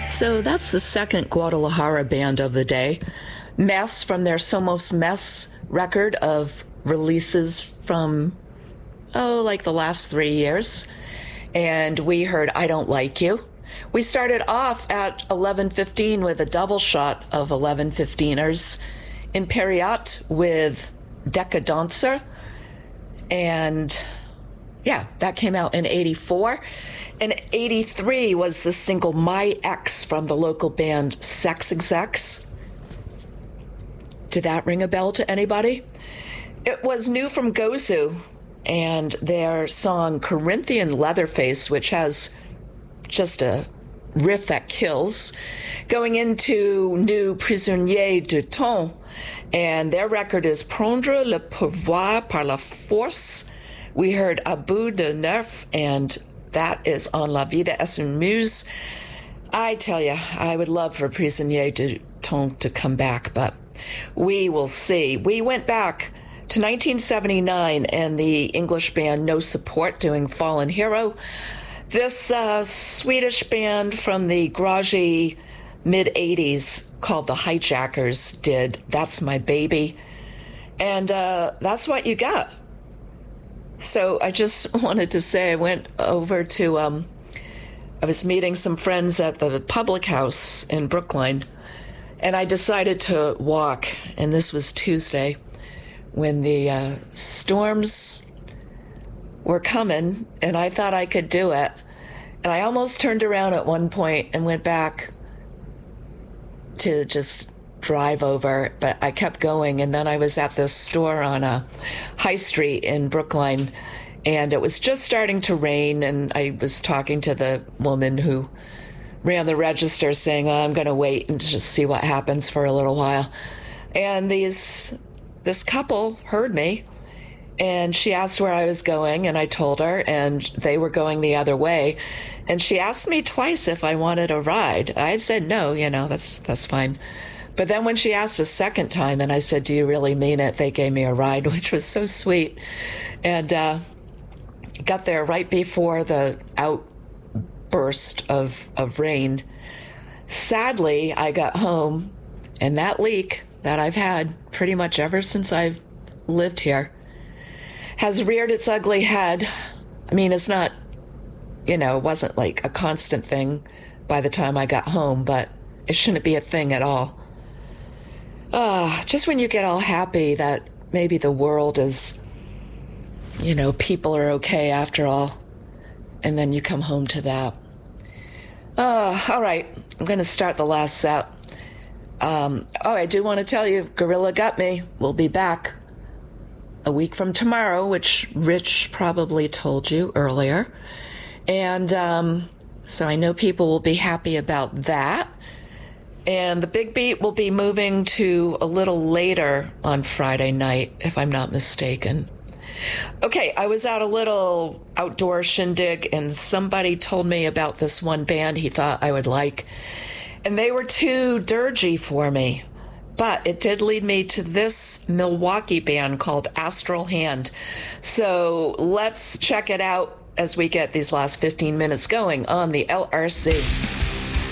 So that's the second Guadalajara band of the day. Mess from their Somos Mess record of releases from, like the last 3 years. And we heard I Don't Like You. We started off at 11:15 with a double shot of 11:15ers. Imperiat with Decadancer. And yeah, that came out in 84. In 83 was the single My Ex from the local band Sex Execs. Did that ring a bell to anybody? It was new from Gozu and their song Corinthian Leatherface, which has just a riff that kills, going into new Prisonnier du Temps, and their record is Prendre le pouvoir par la force. We heard À bout de nerf, and that is on La Vida es une muse. I tell you, I would love for Prisonnier du Temps to come back, but we will see. We went back to 1979 and the English band No Support doing Fallen Hero. This Swedish band from the grungy mid-'80s called the Hijackers did That's My Baby. And that's what you got. So I just wanted to say I went over to, I was meeting some friends at the Public House in Brookline, and I decided to walk, and this was Tuesday, when the storms were coming, and I thought I could do it. And I almost turned around at one point and went back to just drive over, but I kept going. And then I was at this store on a high street in Brookline, and it was just starting to rain. And I was talking to the woman who ran the register saying, I'm going to wait and just see what happens for a little while. And this couple heard me, and she asked where I was going, and I told her, and they were going the other way. And she asked me twice if I wanted a ride. I said no, that's fine. But then when she asked a second time, and I said, do you really mean it? They gave me a ride, which was so sweet. And got there right before the outburst of rain. Sadly, I got home, and that leak that I've had pretty much ever since I've lived here has reared its ugly head. I mean, it's not, it wasn't like a constant thing by the time I got home, but it shouldn't be a thing at all. Just when you get all happy that maybe the world is, people are okay after all, and then you come home to that. All right, I'm going to start the last set. I do want to tell you, Gorilla Got Me will be back a week from tomorrow, which Rich probably told you earlier. And so I know people will be happy about that. And the Big Beat will be moving to a little later on Friday night, if I'm not mistaken. Okay, I was at a little outdoor shindig, and somebody told me about this one band he thought I would like. And they were too dirgy for me. But it did lead me to this Milwaukee band called Astral Hand. So let's check it out as we get these last 15 minutes going on the LRC.